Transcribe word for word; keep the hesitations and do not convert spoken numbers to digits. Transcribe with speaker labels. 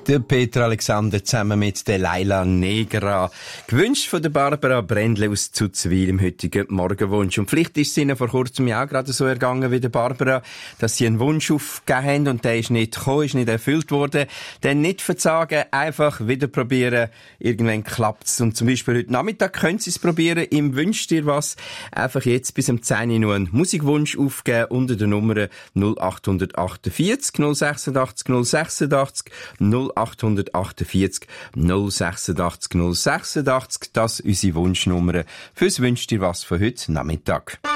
Speaker 1: Der Peter Alexander zusammen mit der Laila Negra. Gewünscht von der Barbara Brändle aus Zuzwil im heutigen Morgenwunsch. Und vielleicht ist es Ihnen vor kurzem ja auch gerade so ergangen wie der Barbara, dass Sie einen Wunsch aufgegeben haben und der ist nicht gekommen, ist nicht erfüllt worden. Dann nicht verzagen, einfach wieder probieren. Irgendwann klappt's. Und zum Beispiel heute Nachmittag können Sie es probieren. Im Wünsch dir was. Einfach jetzt bis um zehn Uhr nur einen Musikwunsch aufgeben unter der Nummer null acht acht vier null acht sechs null sechs null acht acht vier null sechs null sechs. Das ist unsere Wunschnummer fürs Wünsch dir was von heute Nachmittag.